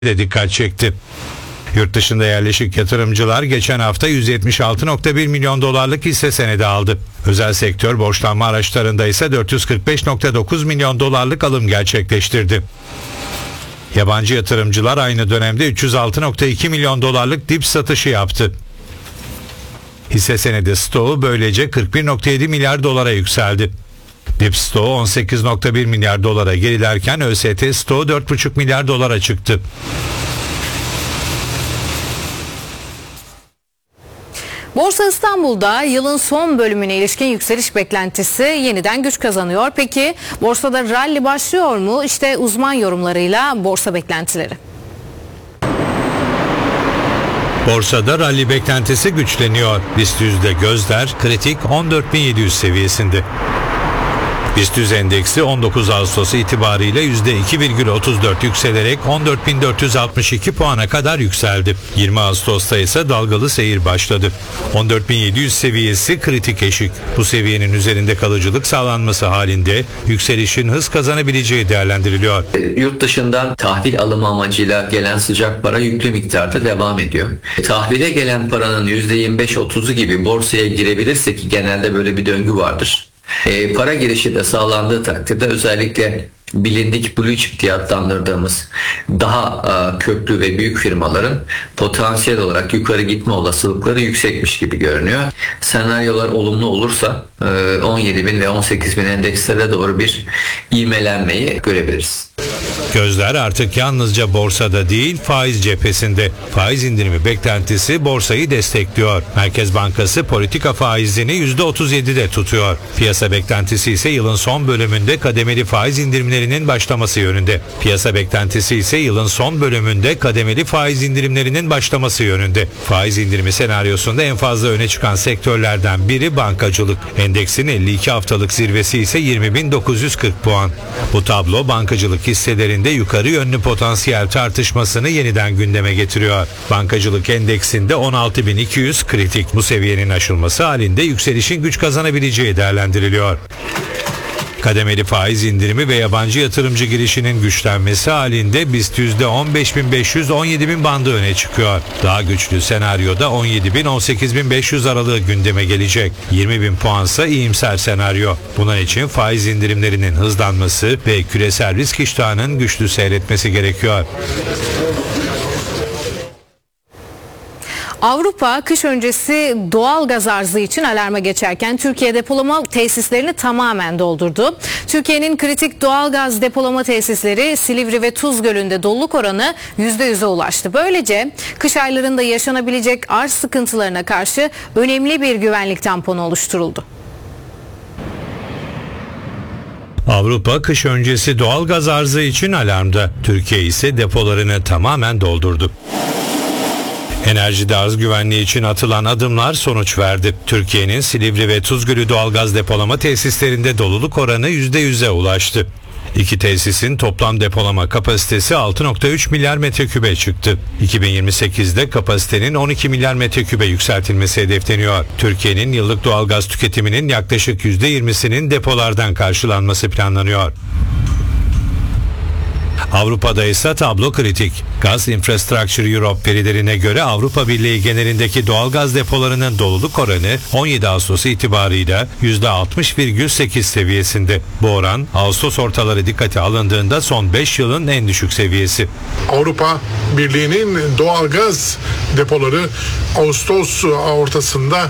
de dikkat çekti. Yurt dışında yerleşik yatırımcılar geçen hafta 176.1 milyon dolarlık hisse senedi aldı. Özel sektör borçlanma araçlarında ise 445.9 milyon dolarlık alım gerçekleştirdi. Yabancı yatırımcılar aynı dönemde 306.2 milyon dolarlık dip satışı yaptı. Hisse senedi stoğu böylece 41.7 milyar dolara yükseldi. Dip stoğu 18.1 milyar dolara gerilerken ÖST stoğu 4.5 milyar dolara çıktı. Borsa İstanbul'da yılın son bölümüne ilişkin yükseliş beklentisi yeniden güç kazanıyor. Peki borsada rally başlıyor mu? İşte uzman yorumlarıyla borsa beklentileri. Borsada rally beklentisi güçleniyor. BIST 100'de gözler kritik 14.700 seviyesinde. BIST 100 endeksi 19 Ağustos itibariyle %2,34 yükselerek 14.462 puana kadar yükseldi. 20 Ağustos'ta ise dalgalı seyir başladı. 14.700 seviyesi kritik eşik. Bu seviyenin üzerinde kalıcılık sağlanması halinde yükselişin hız kazanabileceği değerlendiriliyor. Yurt dışından tahvil alımı amacıyla gelen sıcak para yüklü miktarda devam ediyor. Tahvile gelen paranın %25-30'u gibi borsaya girebilirse, ki genelde böyle bir döngü vardır. Para girişi de sağlandığı takdirde özellikle bilindik blue chip diye adlandırdığımız daha köklü ve büyük firmaların potansiyel olarak yukarı gitme olasılıkları yüksekmiş gibi görünüyor. Senaryolar olumlu olursa 17.000 ve 18.000 endekslere doğru bir ivmelenmeyi görebiliriz. Gözler artık yalnızca borsada değil faiz cephesinde. Faiz indirimi beklentisi borsayı destekliyor. Merkez Bankası politika faizini %37'de tutuyor. Piyasa beklentisi ise yılın son bölümünde kademeli faiz indirimlerinin başlaması yönünde. Faiz indirimi senaryosunda en fazla öne çıkan sektörlerden biri bankacılık. Endeksin 52 haftalık zirvesi ise 20.940 puan. Bu tablo bankacılık hisselerinde yukarı yönlü potansiyel tartışmasını yeniden gündeme getiriyor. Bankacılık endeksinde 16.200 kritik. Bu seviyenin aşılması halinde yükselişin güç kazanabileceği değerlendiriliyor. Kademeli faiz indirimi ve yabancı yatırımcı girişinin güçlenmesi halinde BIST %15.500-17.000 bandı öne çıkıyor. Daha güçlü senaryoda 17.000-18.500 aralığı gündeme gelecek. 20.000 puansa iyimser senaryo. Bunun için faiz indirimlerinin hızlanması ve küresel risk iştahının güçlü seyretmesi gerekiyor. Avrupa kış öncesi doğal gaz arzı için alarma geçerken Türkiye depolama tesislerini tamamen doldurdu. Türkiye'nin kritik doğal gaz depolama tesisleri Silivri ve Tuz Gölü'nde doluluk oranı %100'e ulaştı. Böylece kış aylarında yaşanabilecek arz sıkıntılarına karşı önemli bir güvenlik tamponu oluşturuldu. Avrupa kış öncesi doğal gaz arzı için alarmda. Türkiye ise depolarını tamamen doldurdu. Enerjide arz güvenliği için atılan adımlar sonuç verdi. Türkiye'nin Silivri ve Tuzgölü doğalgaz depolama tesislerinde doluluk oranı %100'e ulaştı. İki tesisin toplam depolama kapasitesi 6.3 milyar metrekübe çıktı. 2028'de kapasitenin 12 milyar metrekübe yükseltilmesi hedefleniyor. Türkiye'nin yıllık doğalgaz tüketiminin yaklaşık %20'sinin depolardan karşılanması planlanıyor. Avrupa'da ise tablo kritik. Gaz Infrastructure Europe verilerine göre Avrupa Birliği genelindeki doğalgaz depolarının doluluk oranı 17 Ağustos itibarıyla %60,8 seviyesinde. Bu oran Ağustos ortaları dikkate alındığında son 5 yılın en düşük seviyesi. Avrupa Birliği'nin doğalgaz depoları Ağustos ortasında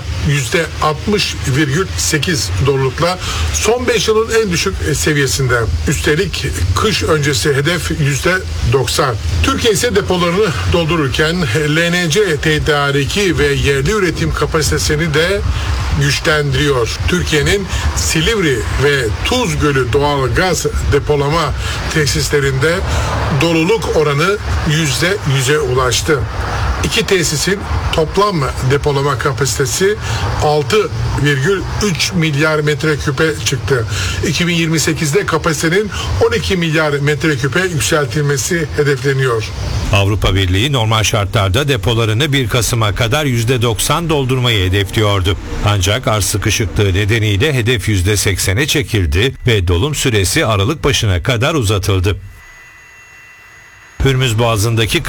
%60,8 dolulukla son 5 yılın en düşük seviyesinde. Üstelik kış öncesi hedef %90. Türkiye ise depolarını doldururken LNG tedariki ve yerli üretim kapasitesini de güçlendiriyor. Türkiye'nin Silivri ve Tuz Gölü doğalgaz depolama tesislerinde doluluk oranı %100'e ulaştı. İki tesisin toplam depolama kapasitesi 6,3 milyar metreküpe çıktı. 2028'de kapasitenin 12 milyar metreküpe yükseltilmesi hedefleniyor. Avrupa Birliği normal şartlarda depolarını 1 Kasım'a kadar %90 doldurmayı hedefliyordu. Ancak arz sıkışıklığı nedeniyle hedef %80'e çekildi ve dolum süresi Aralık başına kadar uzatıldı. Hürmüz Boğazı'ndaki